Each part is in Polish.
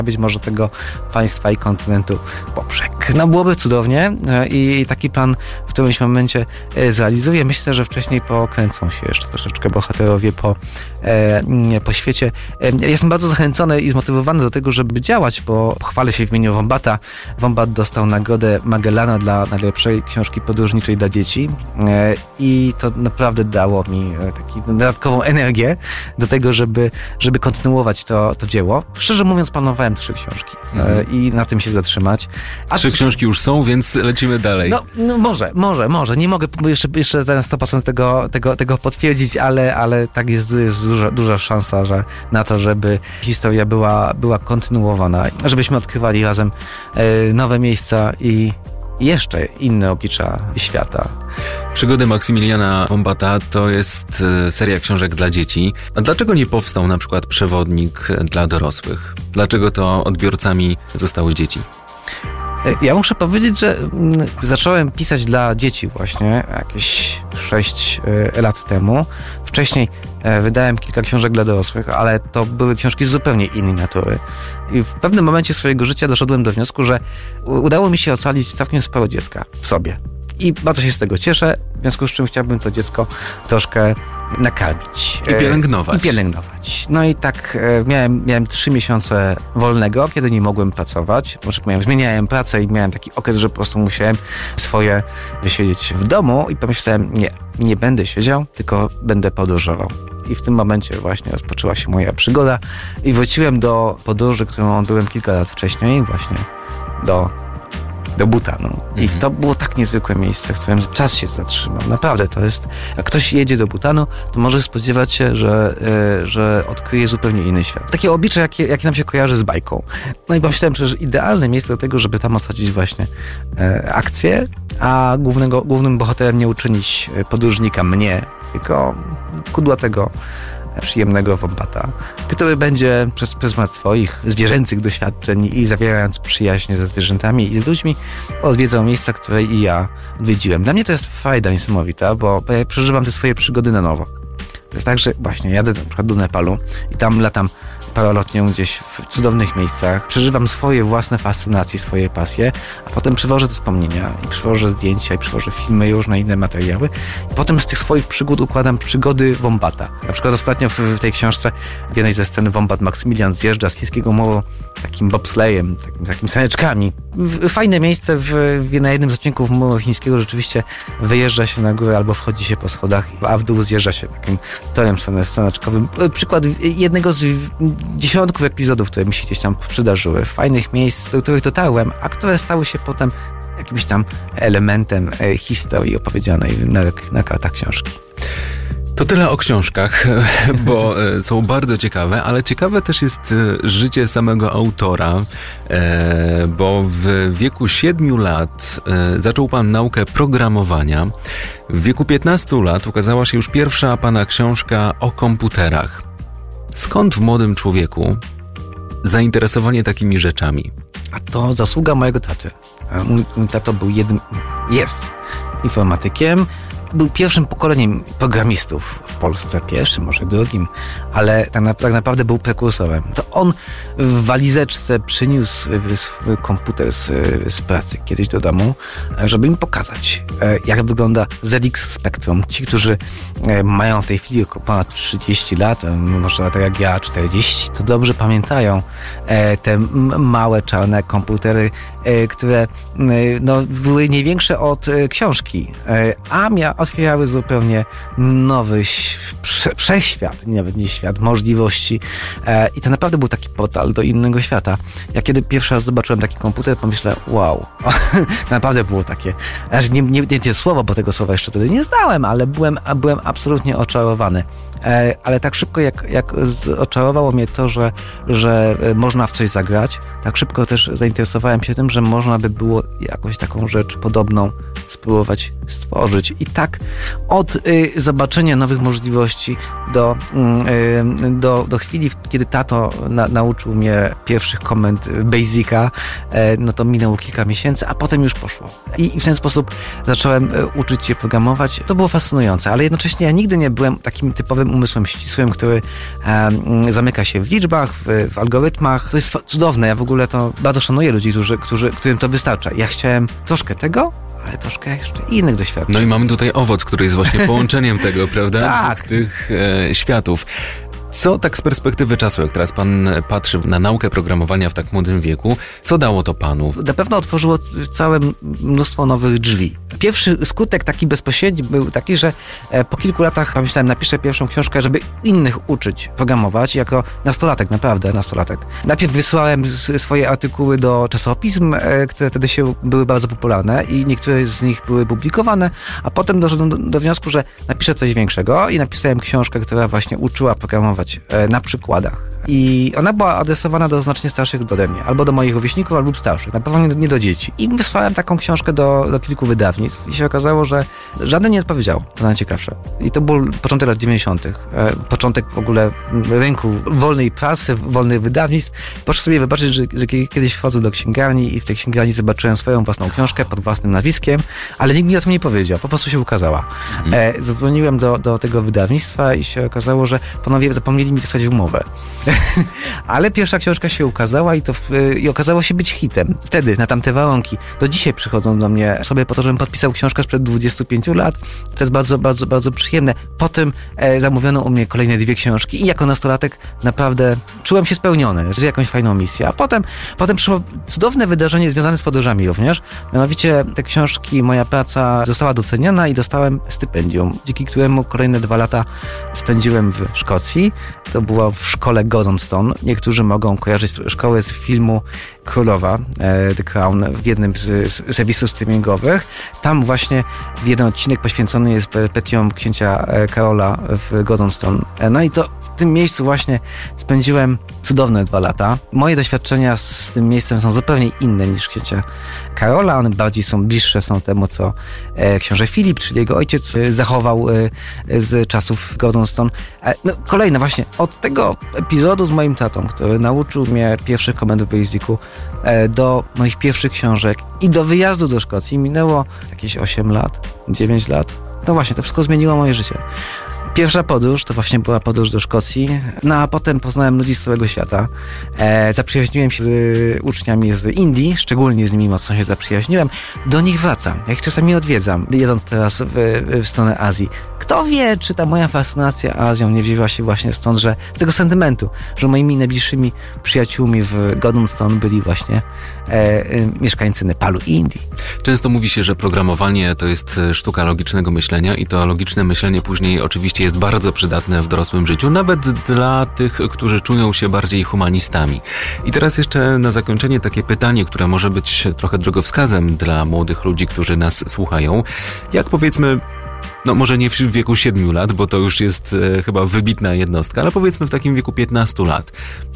być może tego państwa i kontynentu poprzek. No byłoby cudownie i taki plan w którymś momencie zrealizuję. Myślę, że wcześniej pokręcą się jeszcze troszeczkę bohaterowie po świecie. Jestem bardzo zachęcony i zmotywowany do tego, żeby działać, bo chwalę się w imieniu Wombata. Wombat dostał nagrodę Magellana dla najlepszej książki podróżniczej dla dzieci i to naprawdę dało mi taką dodatkową energię do tego, żeby kontynuować to dzieło. Szczerze mówiąc, planowałem 3 książki i na tym się zatrzymać. 3 książki już są, więc lecimy dalej. No może. Nie mogę jeszcze na 100% tego potwierdzić, ale tak jest duża szansa, że na to, żeby historia była kontynuowana, żebyśmy odkrywali razem nowe miejsca i jeszcze inne oblicza świata. Przygody Maksymiliana Wombata to jest seria książek dla dzieci. A dlaczego nie powstał na przykład przewodnik dla dorosłych? Dlaczego to odbiorcami zostały dzieci? Ja muszę powiedzieć, że zacząłem pisać dla dzieci właśnie jakieś 6 lat temu. Wcześniej wydałem kilka książek dla dorosłych, ale to były książki z zupełnie innej natury. I w pewnym momencie swojego życia doszedłem do wniosku, że udało mi się ocalić całkiem sporo dziecka w sobie. I bardzo się z tego cieszę, w związku z czym chciałbym to dziecko troszkę nakarmić. I pielęgnować. No i tak miałem 3 miesiące wolnego, kiedy nie mogłem pracować. Zmieniałem pracę i miałem taki okres, że po prostu musiałem swoje wysiedzieć w domu i pomyślałem, nie będę siedział, tylko będę podróżował. I w tym momencie właśnie rozpoczęła się moja przygoda i wróciłem do podróży, którą odbyłem kilka lat wcześniej, właśnie do Bhutanu. I to było tak niezwykłe miejsce, w którym czas się zatrzymał. Naprawdę to jest... Jak ktoś jedzie do Bhutanu, to może spodziewać się, że odkryje zupełnie inny świat. Takie oblicze, jakie nam się kojarzy z bajką. No i pomyślałem, że idealne miejsce do tego, żeby tam osadzić właśnie akcję, a głównym bohaterem nie uczynić podróżnika mnie, tylko kudłatego, przyjemnego Wombata, który będzie przez pryzmat swoich zwierzęcych doświadczeń i zawierając przyjaźnie ze zwierzętami i z ludźmi odwiedzał miejsca, które i ja odwiedziłem. Dla mnie to jest frajda niesamowita, bo ja przeżywam te swoje przygody na nowo. To jest tak, że właśnie jadę na przykład do Nepalu i tam latam paralotnią gdzieś w cudownych miejscach, przeżywam swoje własne fascynacje, swoje pasje, a potem przywożę te wspomnienia i przywożę zdjęcia i przywożę filmy i różne inne materiały i potem z tych swoich przygód układam przygody Wombata. Na przykład ostatnio w tej książce w jednej ze scen Wombat Maksymilian zjeżdża z chińskiego moru takim bobslejem, takim saneczkami. Fajne miejsce na jednym z odcinków muru chińskiego rzeczywiście wyjeżdża się na górę albo wchodzi się po schodach, a w dół zjeżdża się takim torem saneczkowym. Przykład jednego z dziesiątków epizodów, które mi się gdzieś tam przydarzyły. Fajnych miejsc, do których dotarłem, a które stały się potem jakimś tam elementem historii opowiedzianej na kartach książki. To tyle o książkach, bo są bardzo ciekawe, ale ciekawe też jest życie samego autora, bo w wieku 7 lat zaczął pan naukę programowania. W wieku 15 lat ukazała się już pierwsza pana książka o komputerach. Skąd w młodym człowieku zainteresowanie takimi rzeczami? A to zasługa mojego taty. Mój tato był jest informatykiem. Był pierwszym pokoleniem programistów w Polsce. Pierwszym, może drugim, ale tak naprawdę był prekursorem. To on w walizeczce przyniósł swój komputer z pracy kiedyś do domu, żeby mi pokazać, jak wygląda ZX Spectrum. Ci, którzy mają w tej chwili ponad 30 lat, może tak jak ja 40, to dobrze pamiętają te małe, czarne komputery, które były nie większe od książki, a otwierały zupełnie nowy wszechświat, nawet nie świat, możliwości. I to naprawdę był taki portal do innego świata. Ja kiedy pierwszy raz zobaczyłem taki komputer, pomyślałem, wow, naprawdę było takie, aż nie słowo, bo tego słowa jeszcze wtedy nie znałem, ale byłem absolutnie oczarowany. Ale tak szybko jak oczarowało mnie to, że można w coś zagrać, tak szybko też zainteresowałem się tym, że można by było jakąś taką rzecz podobną spróbować stworzyć. I tak od zobaczenia nowych możliwości możliwości do chwili, kiedy tato nauczył mnie pierwszych komend Basica, no to minęło kilka miesięcy, a potem już poszło. I w ten sposób zacząłem uczyć się programować. To było fascynujące, ale jednocześnie ja nigdy nie byłem takim typowym umysłem ścisłym, który zamyka się w liczbach, w algorytmach. To jest cudowne. Ja w ogóle to bardzo szanuję ludzi, którym to wystarcza. Ja chciałem troszkę tego, ale troszkę jeszcze innych doświadczeń. No i mamy tutaj owoc, który jest właśnie połączeniem tego, prawda? Tak. Tych światów. Co tak z perspektywy czasu, jak teraz pan patrzy na naukę programowania w tak młodym wieku, co dało to panu? Na pewno otworzyło całe mnóstwo nowych drzwi. Pierwszy skutek taki bezpośredni był taki, że po kilku latach pomyślałem, napiszę pierwszą książkę, żeby innych uczyć programować, jako nastolatek, naprawdę nastolatek. Najpierw wysłałem swoje artykuły do czasopism, które wtedy były bardzo popularne i niektóre z nich były publikowane, a potem doszedłem do wniosku, że napiszę coś większego i napisałem książkę, która właśnie uczyła programować na przykładach. I ona była adresowana do znacznie starszych ode mnie, albo do moich rówieśników, albo starszych, na pewno nie do dzieci. I wysłałem taką książkę do kilku wydawnictw i się okazało, że żaden nie odpowiedział. To najciekawsze. I to był początek lat 90. Początek w ogóle rynku wolnej prasy, wolnych wydawnictw. Proszę sobie wybaczyć, że kiedyś wchodzę do księgarni i w tej księgarni zobaczyłem swoją własną książkę pod własnym nazwiskiem, ale nikt mi o tym nie powiedział, po prostu się ukazała. Zadzwoniłem do tego wydawnictwa i się okazało, że panowie zapomnieli mi wysłać umowę. Ale pierwsza książka się ukazała i okazało się być hitem. Wtedy, na tamte warunki. Do dzisiaj przychodzą do mnie osoby po to, żebym podpisał książkę sprzed 25 lat. To jest bardzo, bardzo, bardzo przyjemne. Potem zamówiono u mnie kolejne 2 książki i jako nastolatek naprawdę czułem się spełniony, że jakąś fajną misję. A potem przyszło cudowne wydarzenie związane z podróżami również. Mianowicie te książki, moja praca została doceniona i dostałem stypendium, dzięki któremu kolejne 2 lata spędziłem w Szkocji. To było w szkole Godomstone. Niektórzy mogą kojarzyć szkołę z filmu Królowa, The Crown, w jednym z serwisów streamingowych. Tam właśnie jeden odcinek poświęcony jest perypetiom księcia Karola w Godomstone. No i to w tym miejscu właśnie spędziłem cudowne 2 lata. Moje doświadczenia z tym miejscem są zupełnie inne niż księcia Karola. One bardziej bliższe są temu, co książę Filip, czyli jego ojciec, zachował z czasów Godomstone. No, kolejne właśnie, od tego epizodu z moim tatą, który nauczył mnie pierwszych komend w Basicu, do moich pierwszych książek i do wyjazdu do Szkocji minęło jakieś 8 lat, 9 lat. No właśnie, to wszystko zmieniło moje życie. Pierwsza podróż to właśnie była podróż do Szkocji, no a potem poznałem ludzi z całego świata. Zaprzyjaźniłem się z uczniami z Indii, szczególnie z nimi mocno się zaprzyjaźniłem. Do nich wracam, ja ich czasami odwiedzam, jedąc teraz w stronę Azji. Kto wie, czy ta moja fascynacja Azją nie wzięła się właśnie stąd, że z tego sentymentu, że moimi najbliższymi przyjaciółmi w Godomstone byli właśnie mieszkańcy Nepalu i Indii. Często mówi się, że programowanie to jest sztuka logicznego myślenia i to logiczne myślenie później oczywiście jest bardzo przydatne w dorosłym życiu, nawet dla tych, którzy czują się bardziej humanistami. I teraz jeszcze na zakończenie takie pytanie, które może być trochę drogowskazem dla młodych ludzi, którzy nas słuchają. Jak powiedzmy, no może nie w wieku 7 lat, bo to już jest chyba wybitna jednostka, ale powiedzmy w takim wieku 15 lat.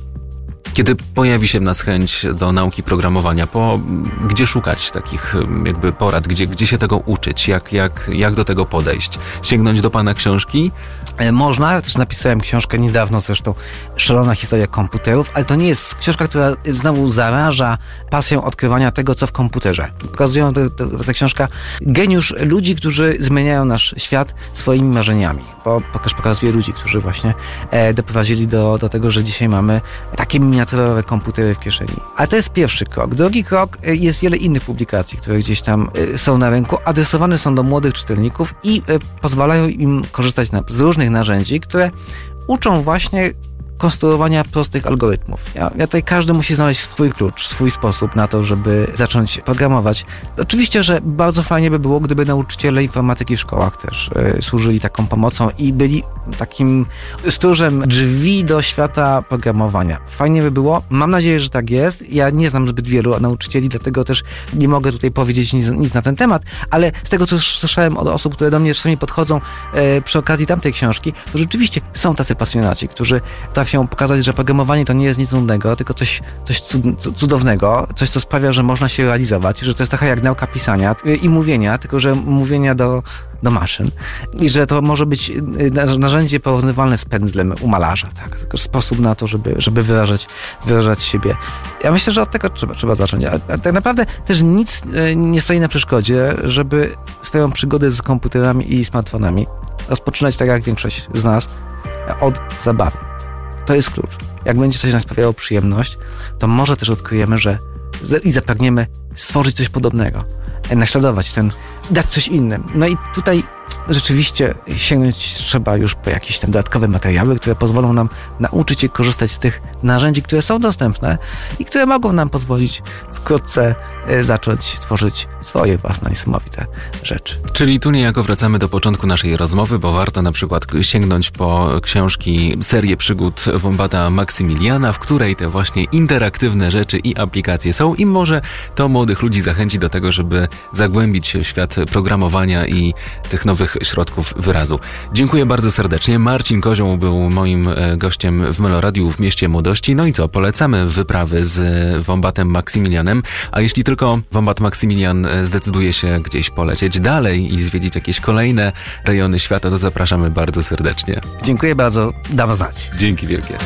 Kiedy pojawi się w nas chęć do nauki programowania, gdzie szukać takich jakby porad, gdzie się tego uczyć, jak do tego podejść? Sięgnąć do pana książki? Można, ja też napisałem książkę niedawno zresztą, Szalona historia komputerów, ale to nie jest książka, która znowu zaraża pasją odkrywania tego, co w komputerze. Pokazują ta książka geniusz ludzi, którzy zmieniają nasz świat swoimi marzeniami. Bo pokazuje ludzi, którzy właśnie doprowadzili do tego, że dzisiaj mamy takie miniaturowe komputery w kieszeni. Ale to jest pierwszy krok. Drugi krok, jest wiele innych publikacji, które gdzieś tam są na rynku, adresowane są do młodych czytelników i pozwalają im korzystać z różnych narzędzi, które uczą właśnie konstruowania prostych algorytmów. Tutaj każdy musi znaleźć swój klucz, swój sposób na to, żeby zacząć programować. Oczywiście, że bardzo fajnie by było, gdyby nauczyciele informatyki w szkołach też służyli taką pomocą i byli takim stróżem drzwi do świata programowania. Fajnie by było. Mam nadzieję, że tak jest. Ja nie znam zbyt wielu nauczycieli, dlatego też nie mogę tutaj powiedzieć nic na ten temat, ale z tego, co słyszałem od osób, które do mnie czasami podchodzą przy okazji tamtej książki, to rzeczywiście są tacy pasjonaci, którzy potrafią pokazać, że programowanie to nie jest nic nudnego, tylko coś cudownego, coś, co sprawia, że można się realizować, że to jest trochę jak nauka pisania i mówienia, tylko że mówienia do do maszyn i że to może być narzędzie porównywalne z pędzlem u malarza, tak? Tylko sposób na to, żeby wyrażać siebie. Ja myślę, że od tego trzeba zacząć. A tak naprawdę też nic nie stoi na przeszkodzie, żeby swoją przygodę z komputerami i smartfonami rozpoczynać tak jak większość z nas od zabawy. To jest klucz. Jak będzie coś nam sprawiało przyjemność, to może też odkryjemy, i zapragniemy stworzyć coś podobnego, naśladować dać coś innym. No i tutaj rzeczywiście sięgnąć trzeba już po jakieś tam dodatkowe materiały, które pozwolą nam nauczyć się korzystać z tych narzędzi, które są dostępne i które mogą nam pozwolić wkrótce zacząć tworzyć swoje własne niesamowite rzeczy. Czyli tu niejako wracamy do początku naszej rozmowy, bo warto na przykład sięgnąć po książki, serię przygód Wombata Maksymiliana, w której te właśnie interaktywne rzeczy i aplikacje są i może to młodych ludzi zachęci do tego, żeby zagłębić się w świat programowania i tych nowych środków wyrazu. Dziękuję bardzo serdecznie. Marcin Kozioł był moim gościem w Meloradiu w Mieście Młodości. No i co? Polecamy wyprawy z Wombatem Maksymilianem, a jeśli tylko Wombat Maksymilian zdecyduje się gdzieś polecieć dalej i zwiedzić jakieś kolejne rejony świata, to zapraszamy bardzo serdecznie. Dziękuję bardzo. Dam znać. Dzięki wielkie.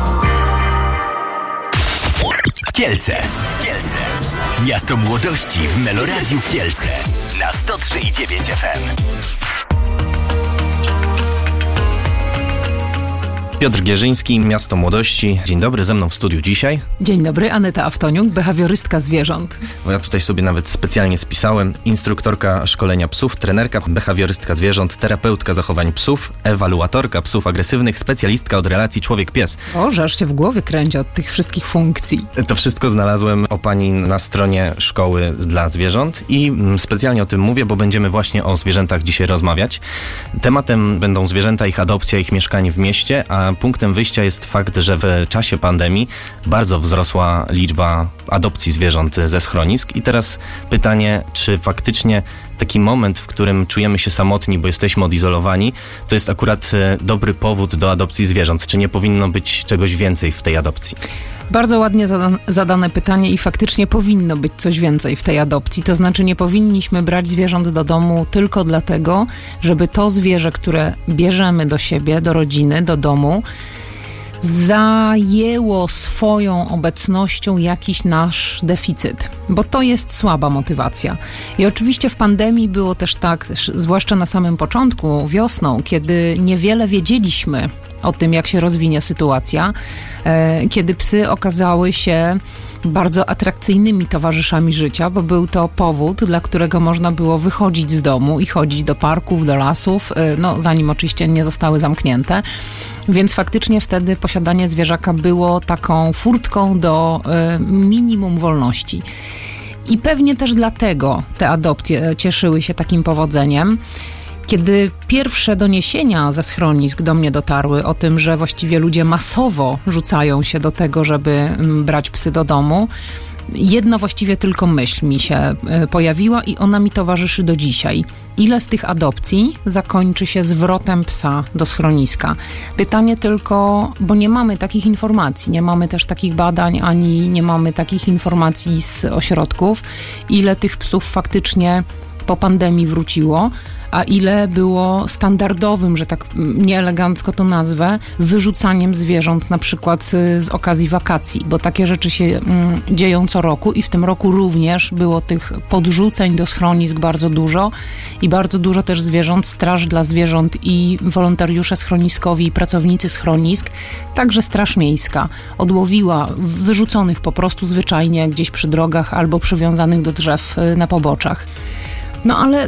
Kielce. Miasto Młodości w Meloradiu Kielce na 103,9 FM. Piotr Gierzyński, Miasto Młodości. Dzień dobry, ze mną w studiu dzisiaj. Dzień dobry, Aneta Aftoniuk, behawiorystka zwierząt. Ja tutaj sobie nawet specjalnie spisałem. Instruktorka szkolenia psów, trenerka, behawiorystka zwierząt, terapeutka zachowań psów, ewaluatorka psów agresywnych, specjalistka od relacji człowiek-pies. O, że aż się w głowie kręci od tych wszystkich funkcji. To wszystko znalazłem o pani na stronie Szkoły dla Zwierząt i specjalnie o tym mówię, bo będziemy właśnie o zwierzętach dzisiaj rozmawiać. Tematem będą zwierzęta, ich adopcja, ich mieszkanie w mieście, a punktem wyjścia jest fakt, że w czasie pandemii bardzo wzrosła liczba adopcji zwierząt ze schronisk. I teraz pytanie, czy faktycznie taki moment, w którym czujemy się samotni, bo jesteśmy odizolowani, to jest akurat dobry powód do adopcji zwierząt? Czy nie powinno być czegoś więcej w tej adopcji? Bardzo ładnie zadane pytanie i faktycznie powinno być coś więcej w tej adopcji. To znaczy nie powinniśmy brać zwierząt do domu tylko dlatego, żeby to zwierzę, które bierzemy do siebie, do rodziny, do domu, zajęło swoją obecnością jakiś nasz deficyt, bo to jest słaba motywacja. I oczywiście w pandemii było też tak, zwłaszcza na samym początku, wiosną, kiedy niewiele wiedzieliśmy o tym, jak się rozwinie sytuacja, kiedy psy okazały się bardzo atrakcyjnymi towarzyszami życia, bo był to powód, dla którego można było wychodzić z domu i chodzić do parków, do lasów, zanim oczywiście nie zostały zamknięte. Więc faktycznie wtedy posiadanie zwierzaka było taką furtką do minimum wolności. I pewnie też dlatego te adopcje cieszyły się takim powodzeniem. Kiedy pierwsze doniesienia ze schronisk do mnie dotarły o tym, że właściwie ludzie masowo rzucają się do tego, żeby brać psy do domu, jedna właściwie tylko myśl mi się pojawiła i ona mi towarzyszy do dzisiaj. Ile z tych adopcji zakończy się zwrotem psa do schroniska? Pytanie tylko, bo nie mamy takich informacji, nie mamy też takich badań, ani nie mamy takich informacji z ośrodków, ile tych psów faktycznie po pandemii wróciło, a ile było standardowym, że tak nieelegancko to nazwę, wyrzucaniem zwierząt na przykład z okazji wakacji, bo takie rzeczy się dzieją co roku i w tym roku również było tych podrzuceń do schronisk bardzo dużo i bardzo dużo też zwierząt, Straż dla Zwierząt i wolontariusze schroniskowi i pracownicy schronisk, także Straż Miejska odłowiła wyrzuconych po prostu zwyczajnie gdzieś przy drogach albo przywiązanych do drzew na poboczach. No ale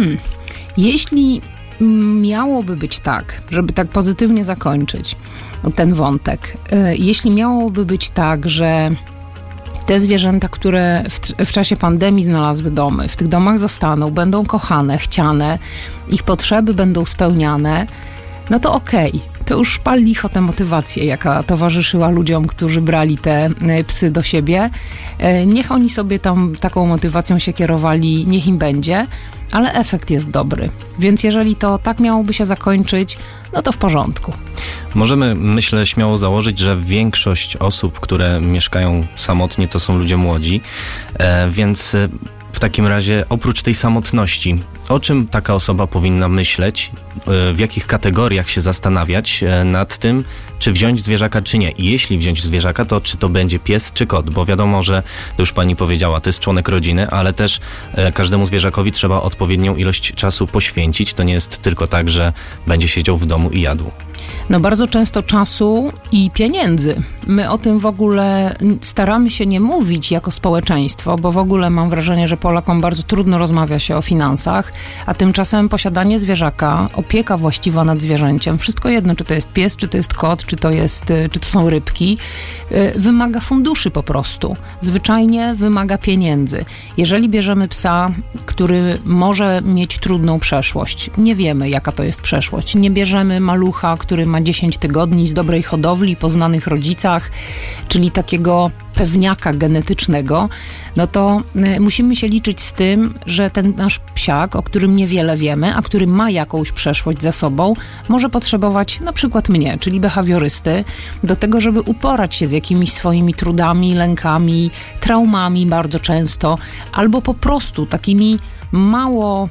jeśli miałoby być tak, żeby tak pozytywnie zakończyć ten wątek, jeśli miałoby być tak, że te zwierzęta, które w czasie pandemii znalazły domy, w tych domach zostaną, będą kochane, chciane, ich potrzeby będą spełniane, no to okej. To już pal licho tę motywację, jaka towarzyszyła ludziom, którzy brali te psy do siebie. Niech oni sobie tam taką motywacją się kierowali, niech im będzie, ale efekt jest dobry. Więc jeżeli to tak miałoby się zakończyć, no to w porządku. Możemy, myślę, śmiało założyć, że większość osób, które mieszkają samotnie, to są ludzie młodzi, więc w w takim razie oprócz tej samotności, o czym taka osoba powinna myśleć, w jakich kategoriach się zastanawiać nad tym, czy wziąć zwierzaka, czy nie. I jeśli wziąć zwierzaka, to czy to będzie pies, czy kot, bo wiadomo, że to już pani powiedziała, to jest członek rodziny, ale też każdemu zwierzakowi trzeba odpowiednią ilość czasu poświęcić. To nie jest tylko tak, że będzie siedział w domu i jadł. No bardzo często czasu i pieniędzy. My o tym w ogóle staramy się nie mówić jako społeczeństwo, bo w ogóle mam wrażenie, że Polakom bardzo trudno rozmawia się o finansach, a tymczasem posiadanie zwierzaka, opieka właściwa nad zwierzęciem, wszystko jedno, czy to jest pies, czy to jest kot, czy to są rybki, wymaga funduszy po prostu. Zwyczajnie wymaga pieniędzy. Jeżeli bierzemy psa, który może mieć trudną przeszłość, nie wiemy, jaka to jest przeszłość, nie bierzemy malucha, który ma 10 tygodni z dobrej hodowli, po znanych rodzicach, czyli takiego pewniaka genetycznego, no to musimy się liczyć z tym, że ten nasz psiak, o którym niewiele wiemy, a który ma jakąś przeszłość za sobą, może potrzebować na przykład mnie, czyli behawiorysty, do tego, żeby uporać się z jakimiś swoimi trudami, lękami, traumami bardzo często, albo po prostu takimi mało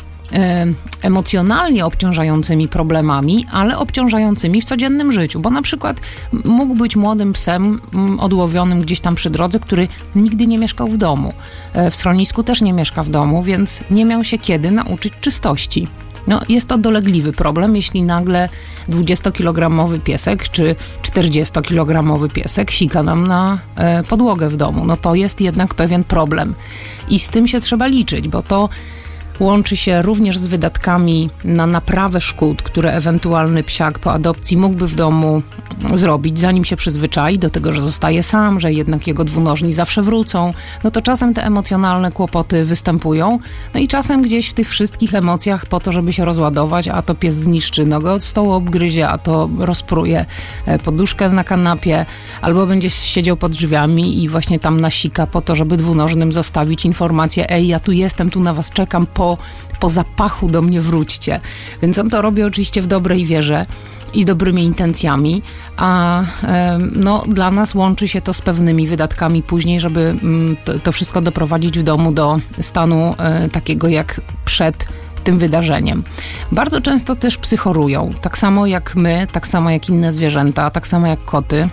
emocjonalnie obciążającymi problemami, ale obciążającymi w codziennym życiu, bo na przykład mógł być młodym psem odłowionym gdzieś tam przy drodze, który nigdy nie mieszkał w domu. W schronisku też nie mieszka w domu, więc nie miał się kiedy nauczyć czystości. No, jest to dolegliwy problem, jeśli nagle 20-kilogramowy piesek czy 40-kilogramowy piesek sika nam na podłogę w domu. No to jest jednak pewien problem i z tym się trzeba liczyć, bo to łączy się również z wydatkami na naprawę szkód, które ewentualny psiak po adopcji mógłby w domu zrobić, zanim się przyzwyczai do tego, że zostaje sam, że jednak jego dwunożni zawsze wrócą. No to czasem te emocjonalne kłopoty występują. No i czasem gdzieś w tych wszystkich emocjach po to, żeby się rozładować, a to pies zniszczy nogę od stołu, obgryzie, a to rozpruje poduszkę na kanapie, albo będzie siedział pod drzwiami i właśnie tam nasika po to, żeby dwunożnym zostawić informację: ej, ja tu jestem, tu na was czekam, po zapachu do mnie wróćcie. Więc on to robi oczywiście w dobrej wierze i dobrymi intencjami, a no, dla nas łączy się to z pewnymi wydatkami później, żeby to wszystko doprowadzić w domu do stanu takiego jak przed tym wydarzeniem. Bardzo często też psy chorują, tak samo jak my, tak samo jak inne zwierzęta, tak samo jak koty.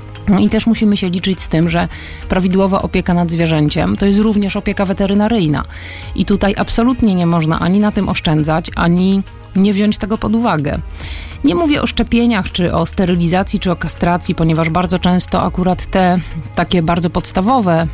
I też musimy się liczyć z tym, że prawidłowa opieka nad zwierzęciem to jest również opieka weterynaryjna. I tutaj absolutnie nie można ani na tym oszczędzać, ani nie wziąć tego pod uwagę. Nie mówię o szczepieniach, czy o sterylizacji, czy o kastracji, ponieważ bardzo często akurat te takie bardzo podstawowe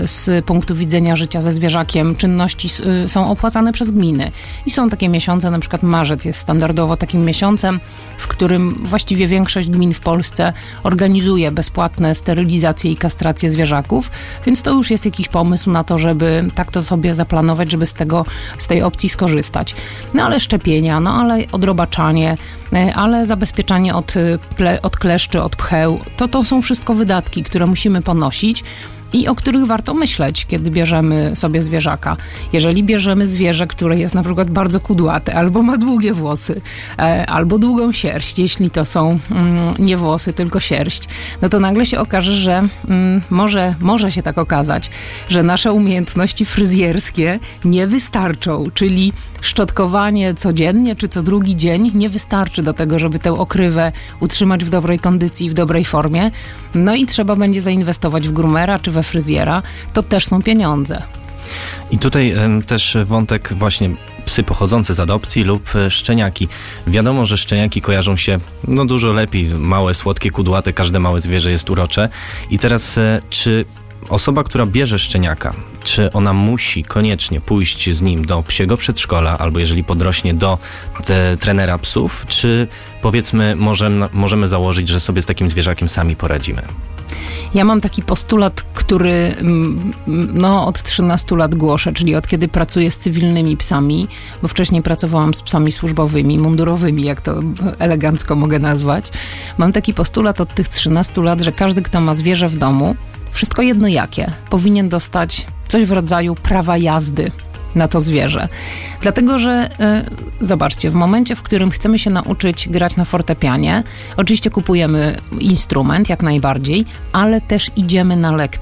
z punktu widzenia życia ze zwierzakiem czynności są opłacane przez gminy. I są takie miesiące, na przykład marzec jest standardowo takim miesiącem, w którym właściwie większość gmin w Polsce organizuje bezpłatne sterylizacje i kastracje zwierzaków, więc to już jest jakiś pomysł na to, żeby tak to sobie zaplanować, żeby z tej opcji skorzystać. No ale szczepienia, no ale odrobaczanie, ale zabezpieczanie od kleszczy, od pcheł, to są wszystko wydatki, które musimy ponosić i o których warto myśleć, kiedy bierzemy sobie zwierzaka. Jeżeli bierzemy zwierzę, które jest na przykład bardzo kudłate, albo ma długie włosy, albo długą sierść, jeśli to są nie włosy, tylko sierść, no to nagle się okaże, że może się tak okazać, że nasze umiejętności fryzjerskie nie wystarczą, czyli szczotkowanie codziennie czy co drugi dzień nie wystarczy do tego, żeby tę okrywę utrzymać w dobrej kondycji, w dobrej formie. No i trzeba będzie zainwestować w groomera czy we fryzjera. To też są pieniądze. I tutaj też wątek właśnie psy pochodzące z adopcji lub szczeniaki. Wiadomo, że szczeniaki kojarzą się dużo lepiej. Małe, słodkie, kudłate, każde małe zwierzę jest urocze. I teraz czy osoba, która bierze szczeniaka, czy ona musi koniecznie pójść z nim do psiego przedszkola, albo jeżeli podrośnie do trenera psów, czy powiedzmy możemy założyć, że sobie z takim zwierzakiem sami poradzimy? Ja mam taki postulat, który od 13 lat głoszę, czyli od kiedy pracuję z cywilnymi psami, bo wcześniej pracowałam z psami służbowymi, mundurowymi, jak to elegancko mogę nazwać. Mam taki postulat od tych 13 lat, że każdy, kto ma zwierzę w domu, wszystko jedno jakie, powinien dostać coś w rodzaju prawa jazdy na to zwierzę. Dlatego, że zobaczcie, w momencie, w którym chcemy się nauczyć grać na fortepianie, oczywiście kupujemy instrument jak najbardziej, ale też idziemy na lekcje.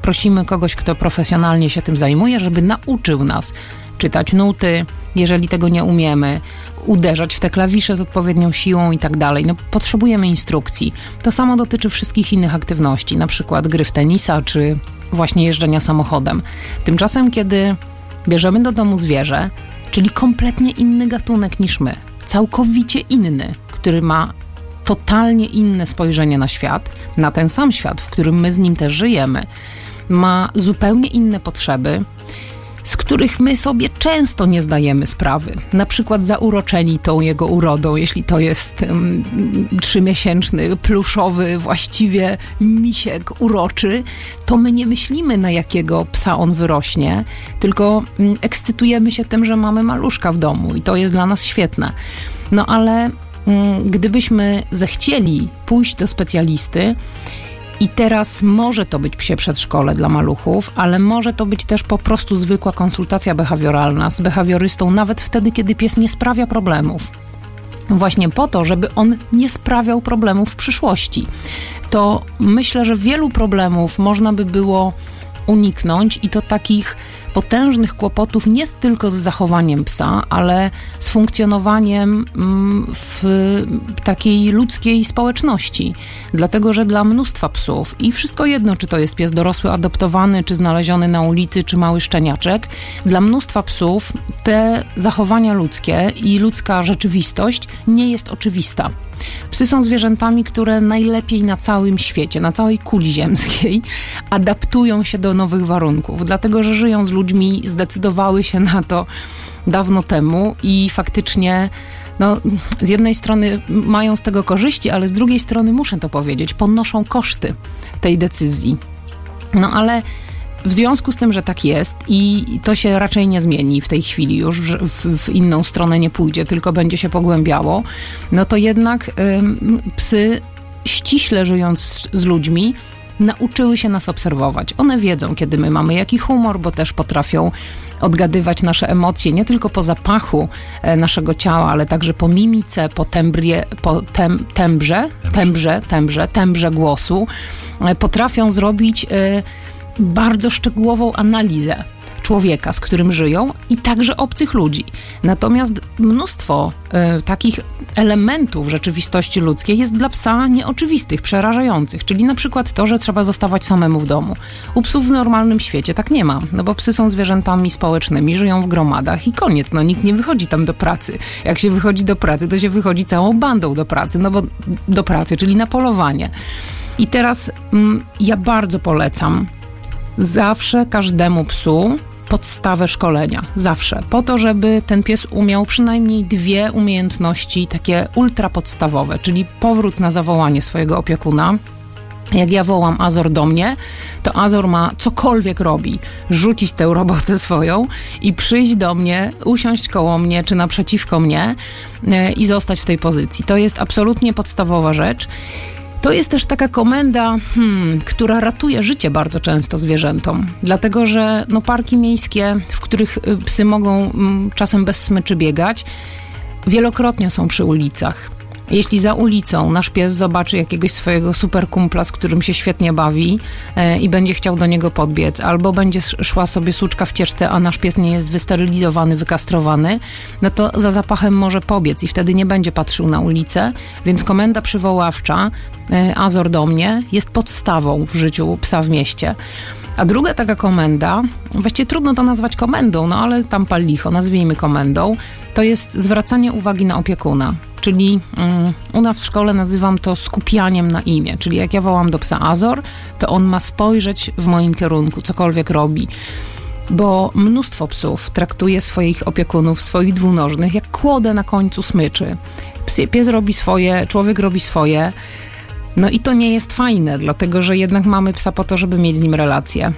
prosimy kogoś, kto profesjonalnie się tym zajmuje, żeby nauczył nas czytać nuty, jeżeli tego nie umiemy, uderzać w te klawisze z odpowiednią siłą i tak dalej. No, potrzebujemy instrukcji. To samo dotyczy wszystkich innych aktywności, na przykład gry w tenisa, czy właśnie jeżdżenia samochodem. Tymczasem, kiedy bierzemy do domu zwierzę, czyli kompletnie inny gatunek niż my, całkowicie inny, który ma totalnie inne spojrzenie na świat, na ten sam świat, w którym my z nim też żyjemy, ma zupełnie inne potrzeby, z których my sobie często nie zdajemy sprawy. Na przykład zauroczeni tą jego urodą, jeśli to jest 3-miesięczny, pluszowy, właściwie misiek uroczy, to my nie myślimy, na jakiego psa on wyrośnie, tylko ekscytujemy się tym, że mamy maluszka w domu i to jest dla nas świetne. No ale gdybyśmy zechcieli pójść do specjalisty, i teraz może to być psie przedszkole dla maluchów, ale może to być też po prostu zwykła konsultacja behawioralna z behawiorystą, nawet wtedy, kiedy pies nie sprawia problemów. Właśnie po to, żeby on nie sprawiał problemów w przyszłości. To myślę, że wielu problemów można by było uniknąć i to takich potężnych kłopotów nie tylko z zachowaniem psa, ale z funkcjonowaniem w takiej ludzkiej społeczności. Dlatego, że dla mnóstwa psów i wszystko jedno, czy to jest pies dorosły adoptowany, czy znaleziony na ulicy, czy mały szczeniaczek, dla mnóstwa psów te zachowania ludzkie i ludzka rzeczywistość nie jest oczywista. Psy są zwierzętami, które najlepiej na całym świecie, na całej kuli ziemskiej adaptują się do nowych warunków, dlatego że żyją z ludźmi, zdecydowały się na to dawno temu i faktycznie z jednej strony mają z tego korzyści, ale z drugiej strony, muszę to powiedzieć, ponoszą koszty tej decyzji. No ale w związku z tym, że tak jest i to się raczej nie zmieni w tej chwili już, w inną stronę nie pójdzie, tylko będzie się pogłębiało, no to jednak psy, ściśle żyjąc z ludźmi, nauczyły się nas obserwować. One wiedzą, kiedy my mamy jaki humor, bo też potrafią odgadywać nasze emocje nie tylko po zapachu naszego ciała, ale także po mimice, po tembrze głosu. Potrafią zrobić bardzo szczegółową analizę człowieka, z którym żyją i także obcych ludzi. Natomiast mnóstwo takich elementów rzeczywistości ludzkiej jest dla psa nieoczywistych, przerażających, czyli na przykład to, że trzeba zostawać samemu w domu. U psów w normalnym świecie tak nie ma, bo psy są zwierzętami społecznymi, żyją w gromadach i koniec, nikt nie wychodzi tam do pracy. Jak się wychodzi do pracy, to się wychodzi całą bandą do pracy, bo do pracy, czyli na polowanie. I teraz ja bardzo polecam zawsze każdemu psu podstawę szkolenia. Zawsze. Po to, żeby ten pies umiał przynajmniej 2 umiejętności takie ultra podstawowe, czyli powrót na zawołanie swojego opiekuna. Jak ja wołam Azor do mnie, to Azor ma cokolwiek robi, rzucić tę robotę swoją i przyjść do mnie, usiąść koło mnie czy naprzeciwko mnie i zostać w tej pozycji. To jest absolutnie podstawowa rzecz. To jest też taka komenda, która ratuje życie bardzo często zwierzętom. Dlatego, że parki miejskie, w których psy mogą czasem bez smyczy biegać, wielokrotnie są przy ulicach. Jeśli za ulicą nasz pies zobaczy jakiegoś swojego super kumpla, z którym się świetnie bawi i będzie chciał do niego podbiec, albo będzie szła sobie suczka w cieczce, a nasz pies nie jest wysterylizowany, wykastrowany, no to za zapachem może pobiec i wtedy nie będzie patrzył na ulicę, więc komenda przywoławcza Azor do mnie jest podstawą w życiu psa w mieście. A druga taka komenda, właściwie trudno to nazwać komendą, ale tam pal licho, nazwijmy komendą, to jest zwracanie uwagi na opiekuna. Czyli u nas w szkole nazywam to skupianiem na imię. Czyli jak ja wołam do psa Azor, to on ma spojrzeć w moim kierunku, cokolwiek robi. Bo mnóstwo psów traktuje swoich opiekunów, swoich dwunożnych, jak kłodę na końcu smyczy. Pies robi swoje, człowiek robi swoje. No i to nie jest fajne, dlatego że jednak mamy psa po to, żeby mieć z nim relację.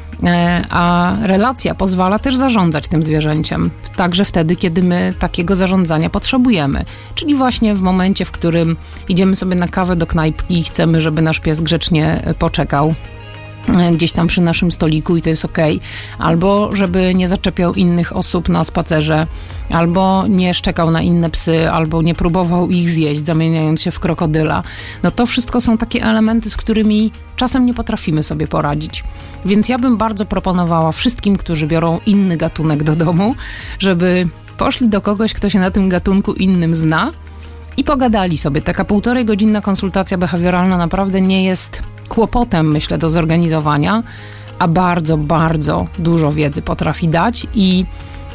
A relacja pozwala też zarządzać tym zwierzęciem. Także wtedy, kiedy my takiego zarządzania potrzebujemy. Czyli właśnie w momencie, w którym idziemy sobie na kawę do knajpki i chcemy, żeby nasz pies grzecznie poczekał gdzieś tam przy naszym stoliku i to jest okej. Albo żeby nie zaczepiał innych osób na spacerze, albo nie szczekał na inne psy, albo nie próbował ich zjeść, zamieniając się w krokodyla. No to wszystko są takie elementy, z którymi czasem nie potrafimy sobie poradzić. Więc ja bym bardzo proponowała wszystkim, którzy biorą inny gatunek do domu, żeby poszli do kogoś, kto się na tym gatunku innym zna i pogadali sobie. Taka 1,5-godzinna konsultacja behawioralna naprawdę nie jest kłopotem, myślę, do zorganizowania, a bardzo, bardzo dużo wiedzy potrafi dać i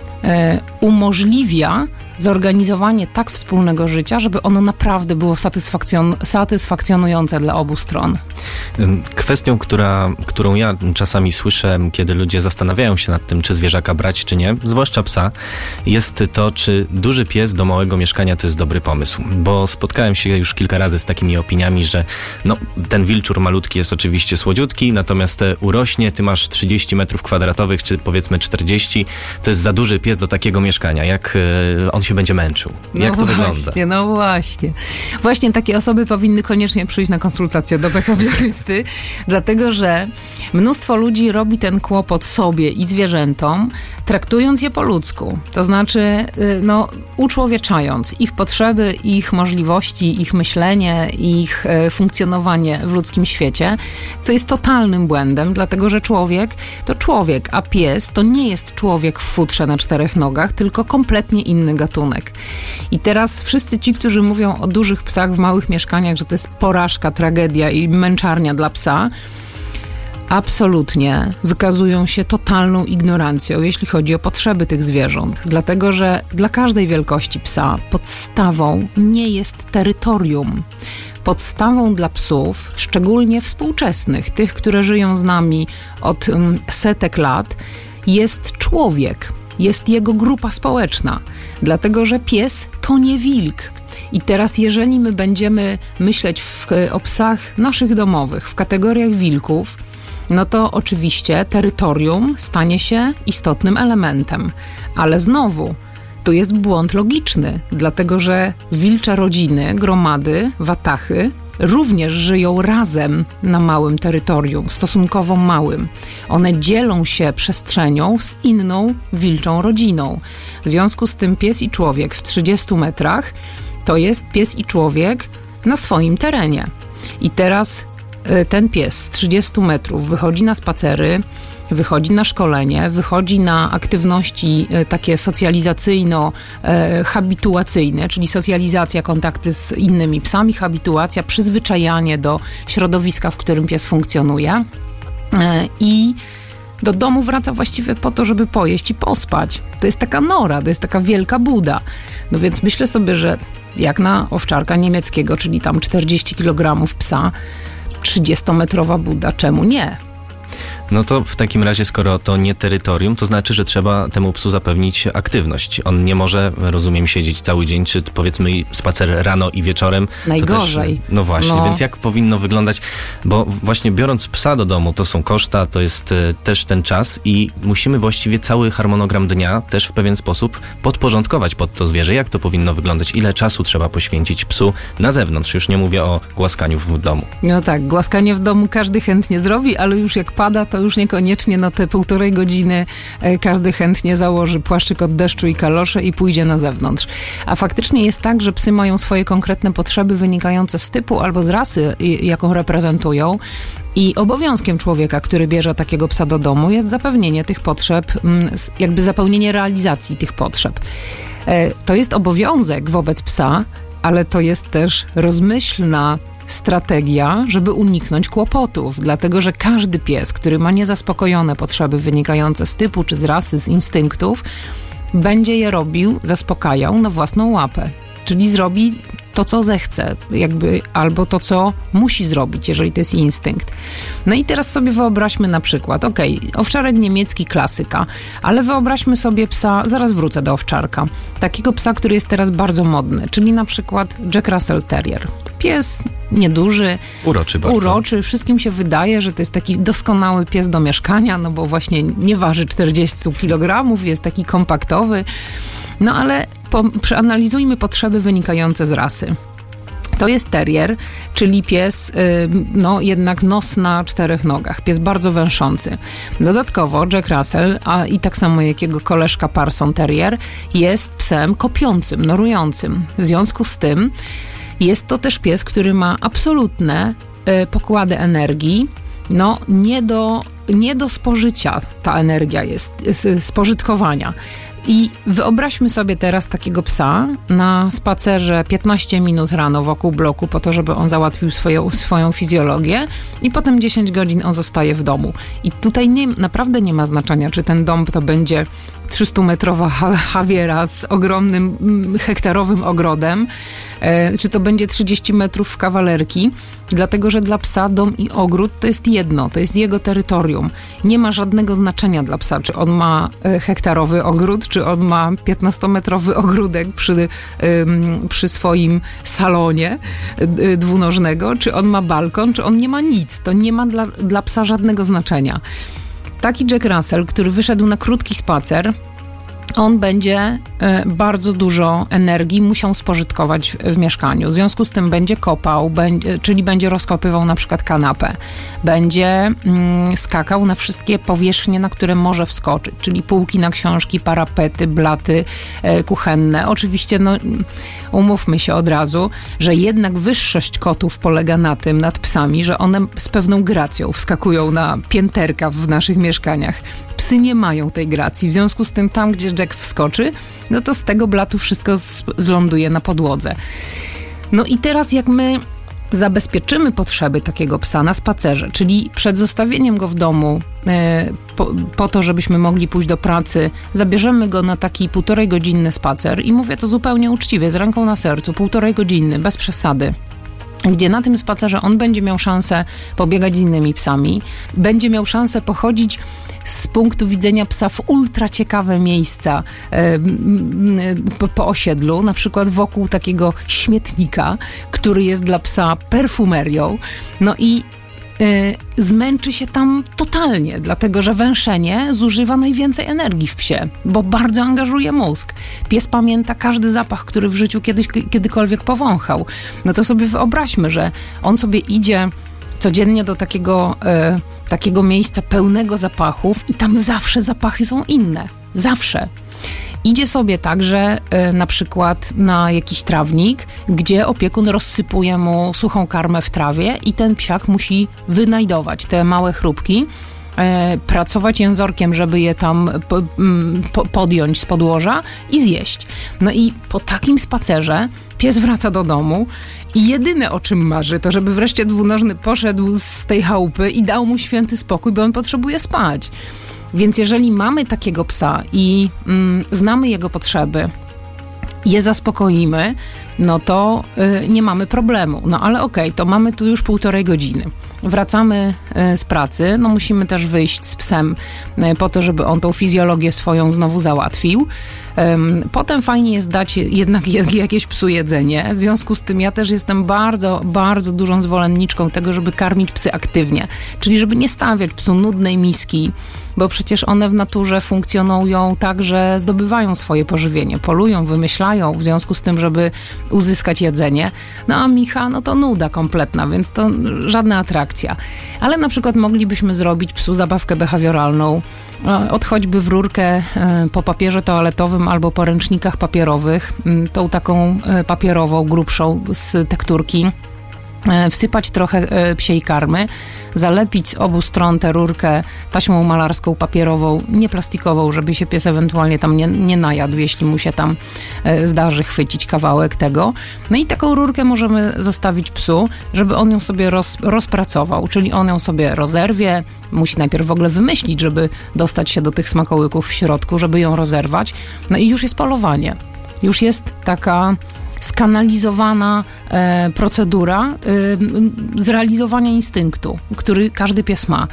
umożliwia zorganizowanie tak wspólnego życia, żeby ono naprawdę było satysfakcjonujące dla obu stron. Kwestią, którą ja czasami słyszę, kiedy ludzie zastanawiają się nad tym, czy zwierzaka brać, czy nie, zwłaszcza psa, jest to, czy duży pies do małego mieszkania to jest dobry pomysł. Bo spotkałem się już kilka razy z takimi opiniami, że ten wilczur malutki jest oczywiście słodziutki, natomiast urośnie, ty masz 30 metrów kwadratowych, czy powiedzmy 40, to jest za duży pies do takiego mieszkania. Jak on się będzie męczył? Jak to wygląda? No właśnie. Właśnie takie osoby powinny koniecznie przyjść na konsultację do behawiorysty, dlatego że mnóstwo ludzi robi ten kłopot sobie i zwierzętom, traktując je po ludzku. To znaczy, uczłowieczając ich potrzeby, ich możliwości, ich myślenie, ich funkcjonowanie w ludzkim świecie, co jest totalnym błędem, dlatego że człowiek to człowiek, a pies to nie jest człowiek w futrze na 4 nogach, tylko kompletnie inny gatunek. I teraz wszyscy ci, którzy mówią o dużych psach w małych mieszkaniach, że to jest porażka, tragedia i męczarnia dla psa, absolutnie wykazują się totalną ignorancją, jeśli chodzi o potrzeby tych zwierząt. Dlatego, że dla każdej wielkości psa podstawą nie jest terytorium. Podstawą dla psów, szczególnie współczesnych, tych, które żyją z nami od setek lat, jest człowiek. Jest jego grupa społeczna, dlatego że pies to nie wilk. I teraz jeżeli my będziemy myśleć o psach naszych domowych w kategoriach wilków, no to oczywiście terytorium stanie się istotnym elementem. Ale znowu, tu jest błąd logiczny, dlatego że wilcze rodziny, gromady, watachy również żyją razem na małym terytorium, stosunkowo małym. One dzielą się przestrzenią z inną wilczą rodziną. W związku z tym pies i człowiek w 30 metrach to jest pies i człowiek na swoim terenie. I teraz ten pies z 30 metrów wychodzi na spacery, wychodzi na szkolenie, wychodzi na aktywności takie socjalizacyjno-habituacyjne, czyli socjalizacja, kontakty z innymi psami, habituacja, przyzwyczajanie do środowiska, w którym pies funkcjonuje i do domu wraca właściwie po to, żeby pojeść i pospać. To jest taka nora, to jest taka wielka buda. No więc myślę sobie, że jak na owczarka niemieckiego, czyli tam 40 kg psa, 30-metrowa buda, czemu nie? No to w takim razie, skoro to nie terytorium, to znaczy, że trzeba temu psu zapewnić aktywność. On nie może, rozumiem, siedzieć cały dzień, czy powiedzmy spacer rano i wieczorem. Najgorzej. To też, no właśnie, więc jak powinno wyglądać? Bo właśnie biorąc psa do domu, to są koszta, to jest też ten czas i musimy właściwie cały harmonogram dnia też w pewien sposób podporządkować pod to zwierzę. Jak to powinno wyglądać? Ile czasu trzeba poświęcić psu na zewnątrz? Już nie mówię o głaskaniu w domu. No tak, głaskanie w domu każdy chętnie zrobi, ale już jak pada, to już niekoniecznie na te 1,5 godziny każdy chętnie założy płaszczyk od deszczu i kalosze i pójdzie na zewnątrz. A faktycznie jest tak, że psy mają swoje konkretne potrzeby wynikające z typu albo z rasy, jaką reprezentują. I obowiązkiem człowieka, który bierze takiego psa do domu, jest zapewnienie tych potrzeb, jakby zapełnienie realizacji tych potrzeb. To jest obowiązek wobec psa, ale to jest też rozmyślna strategia, żeby uniknąć kłopotów, dlatego że każdy pies, który ma niezaspokojone potrzeby wynikające z typu czy z rasy, z instynktów, będzie je robił, zaspokajał na własną łapę. Czyli zrobi to, co zechce, albo to, co musi zrobić, jeżeli to jest instynkt. No i teraz sobie wyobraźmy na przykład, owczarek niemiecki, klasyka, ale wyobraźmy sobie psa, zaraz wrócę do owczarka, takiego psa, który jest teraz bardzo modny, czyli na przykład Jack Russell Terrier. Pies nieduży, uroczy. Wszystkim się wydaje, że to jest taki doskonały pies do mieszkania, no bo właśnie nie waży 40 kg, jest taki kompaktowy. No ale przeanalizujmy potrzeby wynikające z rasy. To jest terrier, czyli pies, jednak nos na 4 nogach. Pies bardzo węszący. Dodatkowo Jack Russell, i tak samo jak jego koleżka Parson Terrier, jest psem kopiącym, norującym. W związku z tym jest to też pies, który ma absolutne pokłady energii, nie do spożycia ta energia jest, spożytkowania. I wyobraźmy sobie teraz takiego psa na spacerze 15 minut rano wokół bloku po to, żeby on załatwił swoją fizjologię i potem 10 godzin on zostaje w domu. I tutaj naprawdę nie ma znaczenia, czy ten dom to będzie 300-metrowa chawiera z ogromnym, hektarowym ogrodem, czy to będzie 30 metrów kawalerki, dlatego, że dla psa dom i ogród to jest jedno, to jest jego terytorium. Nie ma żadnego znaczenia dla psa, czy on ma hektarowy ogród, czy on ma 15-metrowy ogródek przy swoim salonie dwunożnego, czy on ma balkon, czy on nie ma nic. To nie ma dla psa żadnego znaczenia. Taki Jack Russell, który wyszedł na krótki spacer, on będzie bardzo dużo energii musiał spożytkować w mieszkaniu. W związku z tym będzie kopał, czyli będzie rozkopywał na przykład kanapę. Będzie skakał na wszystkie powierzchnie, na które może wskoczyć, czyli półki na książki, parapety, blaty kuchenne. Oczywiście, umówmy się od razu, że jednak wyższość kotów polega na tym, nad psami, że one z pewną gracją wskakują na pięterka w naszych mieszkaniach. Psy nie mają tej gracji. W związku z tym tam, gdzie Jack wskoczy, to z tego blatu wszystko zląduje na podłodze. I teraz jak my zabezpieczymy potrzeby takiego psa na spacerze, czyli przed zostawieniem go w domu po to, żebyśmy mogli pójść do pracy, zabierzemy go na taki 1,5-godzinny spacer i mówię to zupełnie uczciwie, z ręką na sercu, 1,5-godzinny, bez przesady, gdzie na tym spacerze on będzie miał szansę pobiegać z innymi psami, będzie miał szansę pochodzić z punktu widzenia psa w ultra ciekawe miejsca po osiedlu, na przykład wokół takiego śmietnika, który jest dla psa perfumerią. I zmęczy się tam totalnie, dlatego że węszenie zużywa najwięcej energii w psie, bo bardzo angażuje mózg. Pies pamięta każdy zapach, który w życiu kiedykolwiek powąchał. To sobie wyobraźmy, że on sobie idzie codziennie do takiego miejsca pełnego zapachów i tam zawsze zapachy są inne. Zawsze. Idzie sobie także na przykład na jakiś trawnik, gdzie opiekun rozsypuje mu suchą karmę w trawie i ten psiak musi wynajdować te małe chrupki, pracować jęzorkiem, żeby je tam podjąć z podłoża i zjeść. I po takim spacerze pies wraca do domu i jedyne, o czym marzy, to żeby wreszcie dwunożny poszedł z tej chałupy i dał mu święty spokój, bo on potrzebuje spać. Więc jeżeli mamy takiego psa i znamy jego potrzeby, je zaspokoimy, to nie mamy problemu. Ale okej, to mamy tu już 1,5 godziny. Wracamy z pracy, musimy też wyjść z psem po to, żeby on tą fizjologię swoją znowu załatwił. Potem fajnie jest dać jednak jakieś psu jedzenie. W związku z tym ja też jestem bardzo, bardzo dużą zwolenniczką tego, żeby karmić psy aktywnie. Czyli żeby nie stawiać psu nudnej miski, bo przecież one w naturze funkcjonują tak, że zdobywają swoje pożywienie, polują, wymyślają w związku z tym, żeby uzyskać jedzenie. A Micha, to nuda kompletna, więc to żadna atrakcja. Ale na przykład moglibyśmy zrobić psu zabawkę behawioralną, od choćby w rurkę po papierze toaletowym albo po ręcznikach papierowych, tą taką papierową, grubszą z tekturki, wsypać trochę psiej karmy, zalepić z obu stron tę rurkę taśmą malarską papierową, nie plastikową, żeby się pies ewentualnie tam nie najadł, jeśli mu się tam zdarzy chwycić kawałek tego. I taką rurkę możemy zostawić psu, żeby on ją sobie rozpracował, czyli on ją sobie rozerwie, musi najpierw w ogóle wymyślić, żeby dostać się do tych smakołyków w środku, żeby ją rozerwać. I już jest polowanie. Już jest taka skanalizowana procedura zrealizowania instynktu, który każdy pies ma.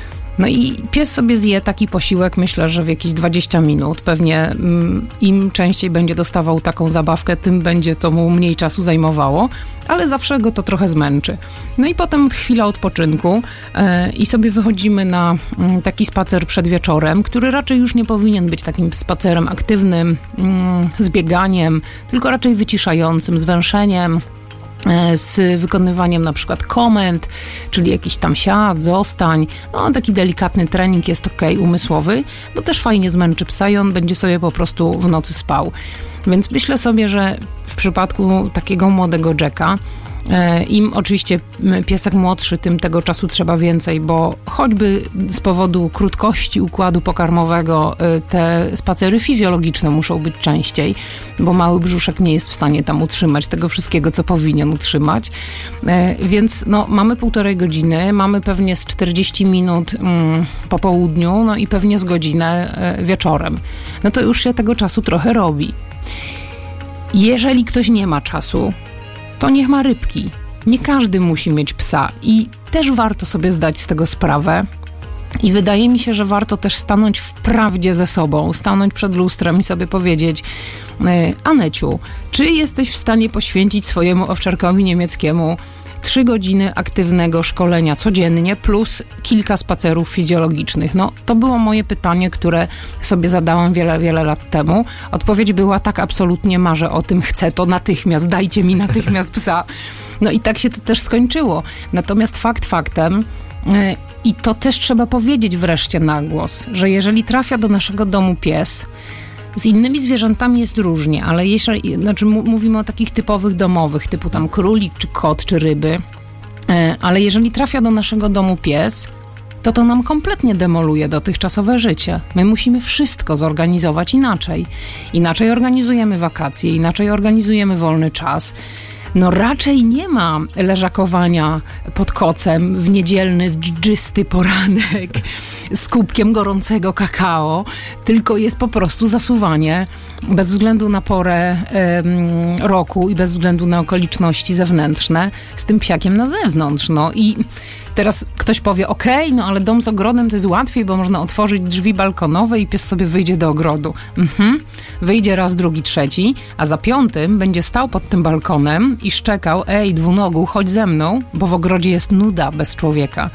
I pies sobie zje taki posiłek, myślę, że w jakieś 20 minut. Pewnie im częściej będzie dostawał taką zabawkę, tym będzie to mu mniej czasu zajmowało, ale zawsze go to trochę zmęczy. I potem chwila odpoczynku i sobie wychodzimy na taki spacer przed wieczorem, który raczej już nie powinien być takim spacerem aktywnym, z bieganiem, tylko raczej wyciszającym, z węszeniem, z wykonywaniem na przykład komend, czyli jakiś tam siad, zostań. No taki delikatny trening jest umysłowy, bo też fajnie zmęczy psa i on będzie sobie po prostu w nocy spał. Więc myślę sobie, że w przypadku takiego młodego Jacka, im oczywiście piesek młodszy, tym tego czasu trzeba więcej, bo choćby z powodu krótkości układu pokarmowego te spacery fizjologiczne muszą być częściej, bo mały brzuszek nie jest w stanie tam utrzymać tego wszystkiego, co powinien utrzymać. Więc mamy 1,5 godziny, mamy pewnie z 40 minut po południu, i pewnie z godzinę wieczorem. No to już się tego czasu trochę robi. Jeżeli ktoś nie ma czasu, to niech ma rybki. Nie każdy musi mieć psa i też warto sobie zdać z tego sprawę. I wydaje mi się, że warto też stanąć w prawdzie ze sobą, stanąć przed lustrem i sobie powiedzieć: Aneciu, czy jesteś w stanie poświęcić swojemu owczarkowi niemieckiemu 3 godziny aktywnego szkolenia codziennie plus kilka spacerów fizjologicznych? To było moje pytanie, które sobie zadałam wiele lat temu. Odpowiedź była: tak, absolutnie marzę o tym, chcę to natychmiast, dajcie mi natychmiast psa. I tak się to też skończyło. Natomiast fakt faktem, i to też trzeba powiedzieć wreszcie na głos, że jeżeli trafia do naszego domu pies, z innymi zwierzętami jest różnie, ale mówimy o takich typowych domowych, typu tam królik, czy kot, czy ryby, ale jeżeli trafia do naszego domu pies, to nam kompletnie demoluje dotychczasowe życie. My musimy wszystko zorganizować inaczej. Inaczej organizujemy wakacje, inaczej organizujemy wolny czas. Raczej nie ma leżakowania pod kocem w niedzielny, dżdżysty poranek z kubkiem gorącego kakao, tylko jest po prostu zasuwanie bez względu na porę roku i bez względu na okoliczności zewnętrzne z tym psiakiem na zewnątrz. I teraz ktoś powie: ale dom z ogrodem to jest łatwiej, bo można otworzyć drzwi balkonowe i pies sobie wyjdzie do ogrodu. Wyjdzie raz, drugi, trzeci, a za 5 będzie stał pod tym balkonem i szczekał: dwunogu, chodź ze mną, bo w ogrodzie jest nuda bez człowieka.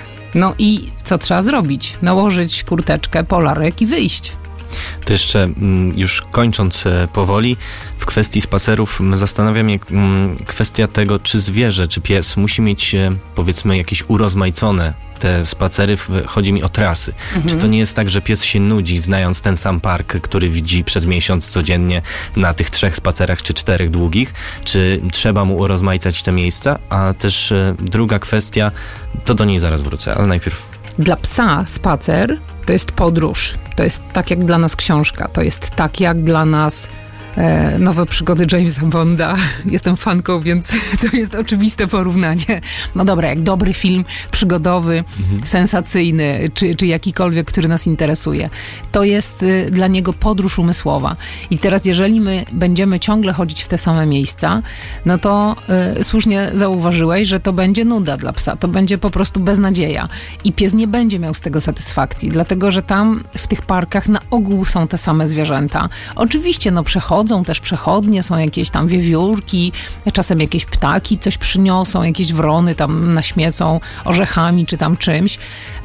I co trzeba zrobić? Nałożyć kurteczkę, polarek i wyjść. To jeszcze już kończąc powoli, w kwestii spacerów zastanawia mnie kwestia tego, czy zwierzę, czy pies musi mieć powiedzmy jakieś urozmaicone te spacery, chodzi mi o trasy. Czy to nie jest tak, że pies się nudzi, znając ten sam park, który widzi przez miesiąc codziennie na tych 3 spacerach, czy 4 długich? Czy trzeba mu urozmaicać te miejsca? A też druga kwestia, to do niej zaraz wrócę, ale najpierw... Dla psa spacer to jest podróż. To jest tak jak dla nas książka. To jest tak jak dla nas nowe przygody Jamesa Bonda. Jestem fanką, więc to jest oczywiste porównanie. Dobra, jak dobry film przygodowy, sensacyjny, czy jakikolwiek, który nas interesuje. To jest dla niego podróż umysłowa. I teraz, jeżeli my będziemy ciągle chodzić w te same miejsca, to słusznie zauważyłeś, że to będzie nuda dla psa. To będzie po prostu beznadzieja. I pies nie będzie miał z tego satysfakcji, dlatego, że tam w tych parkach na ogół są te same zwierzęta. Oczywiście, przechodzą też przechodnie, są jakieś tam wiewiórki, czasem jakieś ptaki coś przyniosą, jakieś wrony tam naśmiecą orzechami czy tam czymś,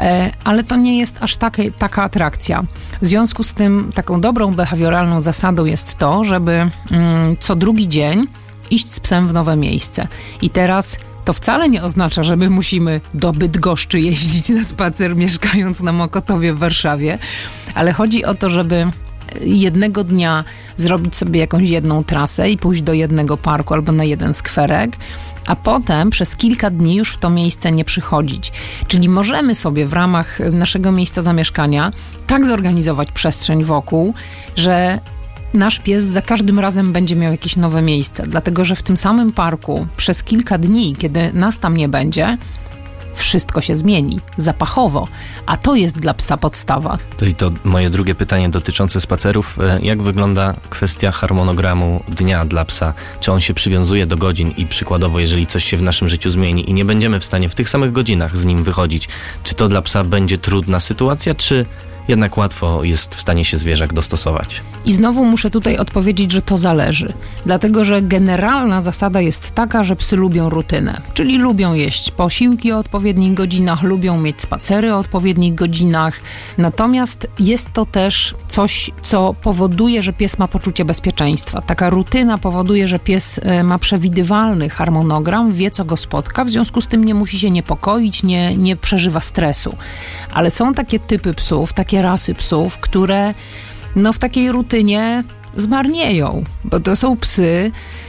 ale to nie jest aż taka atrakcja. W związku z tym taką dobrą behawioralną zasadą jest to, żeby co drugi dzień iść z psem w nowe miejsce. I teraz to wcale nie oznacza, że my musimy do Bydgoszczy jeździć na spacer, mieszkając na Mokotowie w Warszawie, ale chodzi o to, żeby jednego dnia zrobić sobie jakąś jedną trasę i pójść do jednego parku albo na jeden skwerek, a potem przez kilka dni już w to miejsce nie przychodzić. Czyli możemy sobie w ramach naszego miejsca zamieszkania tak zorganizować przestrzeń wokół, że nasz pies za każdym razem będzie miał jakieś nowe miejsce, dlatego że w tym samym parku przez kilka dni, kiedy nas tam nie będzie, wszystko się zmieni zapachowo, a to jest dla psa podstawa. To moje drugie pytanie dotyczące spacerów. Jak wygląda kwestia harmonogramu dnia dla psa? Czy on się przywiązuje do godzin i przykładowo, jeżeli coś się w naszym życiu zmieni i nie będziemy w stanie w tych samych godzinach z nim wychodzić, czy to dla psa będzie trudna sytuacja, czy jednak łatwo jest w stanie się zwierzak dostosować. I znowu muszę tutaj odpowiedzieć, że to zależy. Dlatego, że generalna zasada jest taka, że psy lubią rutynę. Czyli lubią jeść posiłki o odpowiednich godzinach, lubią mieć spacery o odpowiednich godzinach. Natomiast jest to też coś, co powoduje, że pies ma poczucie bezpieczeństwa. Taka rutyna powoduje, że pies ma przewidywalny harmonogram, wie, co go spotka, w związku z tym nie musi się niepokoić, nie przeżywa stresu. Ale są takie typy psów, takie rasy psów, które w takiej rutynie zmarnieją, bo to są psy,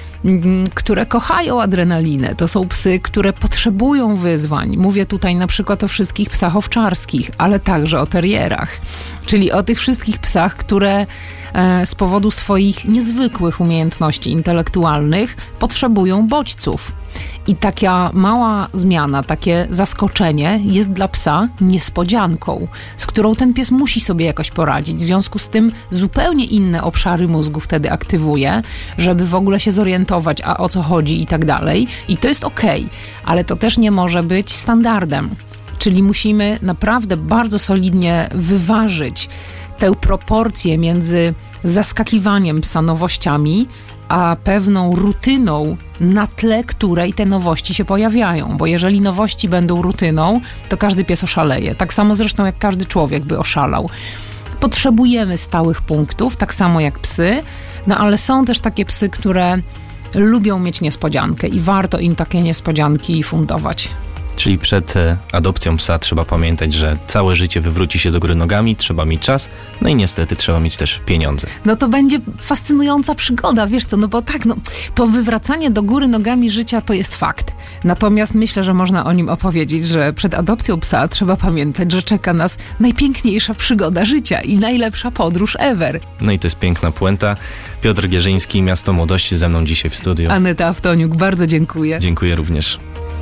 które kochają adrenalinę. To są psy, które potrzebują wyzwań. Mówię tutaj na przykład o wszystkich psach owczarskich, ale także o terierach. Czyli o tych wszystkich psach, które z powodu swoich niezwykłych umiejętności intelektualnych potrzebują bodźców. I taka mała zmiana, takie zaskoczenie jest dla psa niespodzianką, z którą ten pies musi sobie jakoś poradzić. W związku z tym zupełnie inne obszary mózgu wtedy aktywuje, żeby w ogóle się zorientować, a o co chodzi i tak dalej. I to jest okej, ale to też nie może być standardem. Czyli musimy naprawdę bardzo solidnie wyważyć tę proporcję między zaskakiwaniem psa nowościami, a pewną rutyną, na tle której te nowości się pojawiają. Bo jeżeli nowości będą rutyną, to każdy pies oszaleje. Tak samo zresztą jak każdy człowiek by oszalał. Potrzebujemy stałych punktów, tak samo jak psy, ale są też takie psy, które lubią mieć niespodziankę i warto im takie niespodzianki fundować. Czyli przed adopcją psa trzeba pamiętać, że całe życie wywróci się do góry nogami, trzeba mieć czas, i niestety trzeba mieć też pieniądze. To będzie fascynująca przygoda, wiesz co, bo tak, to wywracanie do góry nogami życia to jest fakt. Natomiast myślę, że można o nim opowiedzieć, że przed adopcją psa trzeba pamiętać, że czeka nas najpiękniejsza przygoda życia i najlepsza podróż ever. I to jest piękna puenta. Piotr Gierzyński, Miasto Młodości, ze mną dzisiaj w studiu. Aneta Aftoniuk, bardzo dziękuję. Dziękuję również.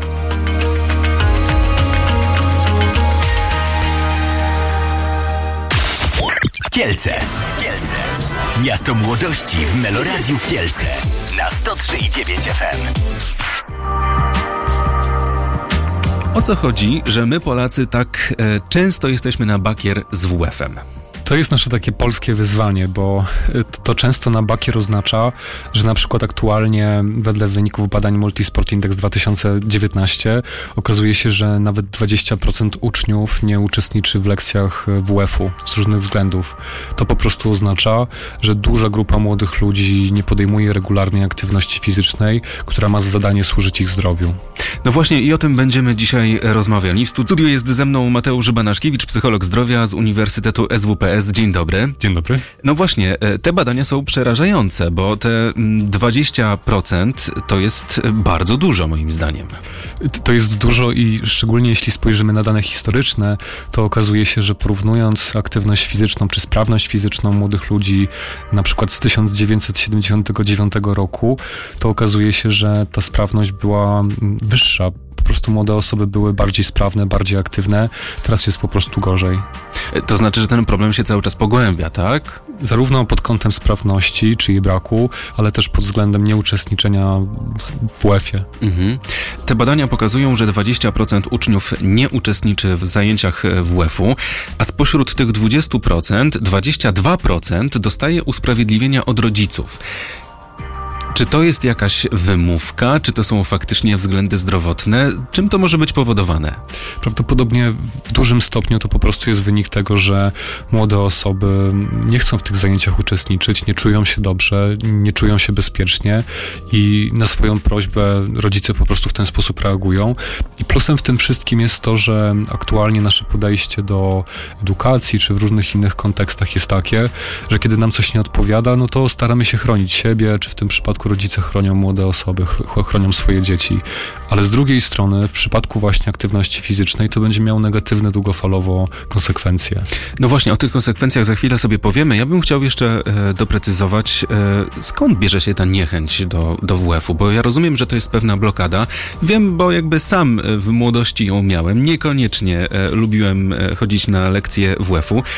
Kielce. Miasto Młodości w Meloradiu Kielce na 103,9 FM. O co chodzi, że my Polacy tak często jesteśmy na bakier z WF-em? To jest nasze takie polskie wyzwanie, bo to często na bakier oznacza, że na przykład aktualnie wedle wyników badań Multisport Index 2019 okazuje się, że nawet 20% uczniów nie uczestniczy w lekcjach WF-u z różnych względów. To po prostu oznacza, że duża grupa młodych ludzi nie podejmuje regularnej aktywności fizycznej, która ma za zadanie służyć ich zdrowiu. No właśnie i o tym będziemy dzisiaj rozmawiali. W studiu jest ze mną Mateusz Banaszkiewicz, psycholog zdrowia z Uniwersytetu SWPS. Dzień dobry. Dzień dobry. No właśnie, te badania są przerażające, bo te 20% to jest bardzo dużo moim zdaniem. To jest dużo i szczególnie jeśli spojrzymy na dane historyczne, to okazuje się, że porównując aktywność fizyczną czy sprawność fizyczną młodych ludzi na przykład z 1979 roku, to okazuje się, że ta sprawność była wyższa. Po prostu młode osoby były bardziej sprawne, bardziej aktywne. Teraz jest po prostu gorzej. To znaczy, że ten problem się cały czas pogłębia, tak? Zarówno pod kątem sprawności, czy jej braku, ale też pod względem nieuczestniczenia w WF-ie. Mhm. Te badania pokazują, że 20% uczniów nie uczestniczy w zajęciach WF-u, a spośród tych 20% 22% dostaje usprawiedliwienia od rodziców. Czy to jest jakaś wymówka? Czy to są faktycznie względy zdrowotne? Czym to może być powodowane? Prawdopodobnie w dużym stopniu to po prostu jest wynik tego, że młode osoby nie chcą w tych zajęciach uczestniczyć, nie czują się dobrze, nie czują się bezpiecznie i na swoją prośbę rodzice po prostu w ten sposób reagują. I plusem w tym wszystkim jest to, że aktualnie nasze podejście do edukacji czy w różnych innych kontekstach jest takie, że kiedy nam coś nie odpowiada, no to staramy się chronić siebie, czy w tym przypadku rodzice chronią młode osoby, chronią swoje dzieci, ale z drugiej strony w przypadku właśnie aktywności fizycznej to będzie miało negatywne długofalowo konsekwencje. No właśnie, o tych konsekwencjach za chwilę sobie powiemy. Ja bym chciał jeszcze doprecyzować, skąd bierze się ta niechęć do WF-u, bo ja rozumiem, że to jest pewna blokada. Wiem, bo jakby sam w młodości ją miałem. Niekoniecznie lubiłem chodzić na lekcje WF-u.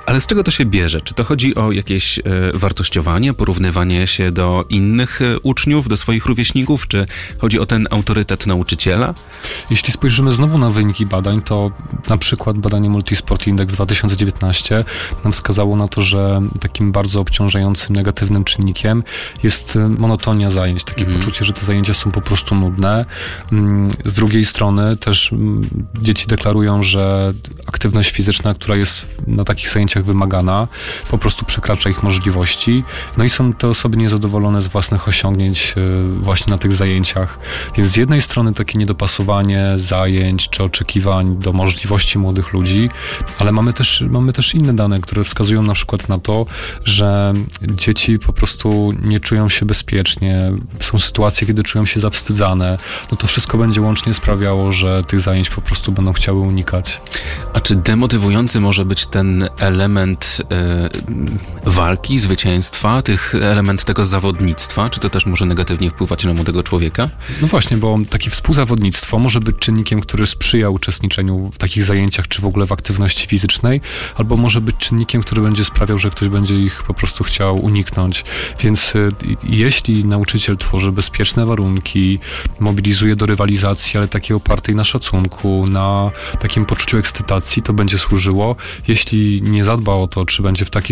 Ale z czego to się bierze? Czy to chodzi o jakieś wartościowanie, porównywanie się do innych uczniów, do swoich rówieśników, czy chodzi o ten autorytet nauczyciela? Jeśli spojrzymy znowu na wyniki badań, to na przykład badanie Multisport Index 2019 nam wskazało na to, że takim bardzo obciążającym, negatywnym czynnikiem jest monotonia zajęć, takie poczucie, że te zajęcia są po prostu nudne. Z drugiej strony też dzieci deklarują, że aktywność fizyczna, która jest na takich zajęciach wymagana, po prostu przekracza ich możliwości. No i są te osoby niezadowolone z własnych osiągnięć właśnie na tych zajęciach. Więc z jednej strony takie niedopasowanie zajęć czy oczekiwań do możliwości młodych ludzi, ale mamy też inne dane, które wskazują na przykład na to, że dzieci po prostu nie czują się bezpiecznie. Są sytuacje, kiedy czują się zawstydzane. No to wszystko będzie łącznie sprawiało, że tych zajęć po prostu będą chciały unikać. A czy demotywujący może być ten element walki, zwycięstwa, element tego zawodnictwa? Czy to też może negatywnie wpływać na młodego człowieka? No właśnie, bo takie współzawodnictwo może być czynnikiem, który sprzyja uczestniczeniu w takich zajęciach, czy w ogóle w aktywności fizycznej, albo może być czynnikiem, który będzie sprawiał, że ktoś będzie ich po prostu chciał uniknąć. Więc jeśli nauczyciel tworzy bezpieczne warunki, mobilizuje do rywalizacji, ale takiej opartej na szacunku, na takim poczuciu ekscytacji, to będzie służyło. Jeśli nie zadba o to, czy będzie w taki